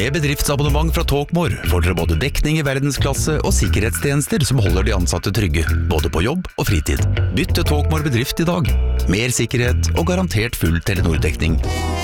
Med bedriftsabonnement fra Talkmore får dere både dekning i verdensklasse og sikkerhetstjenester som holder de ansatte trygge, både på jobb og fritid. Bytt til Talkmore bedrift i dag. Mer sikkerhet og garantert full Telenor-dekning.